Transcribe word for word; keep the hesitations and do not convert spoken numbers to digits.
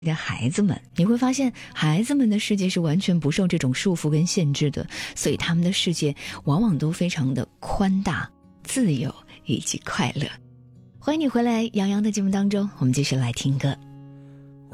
的孩子们，你会发现孩子们的世界是完全不受这种束缚跟限制的，所以他们的世界往往都非常的宽大、自由以及快乐。欢迎你回来，杨洋的节目当中，我们继续来听歌。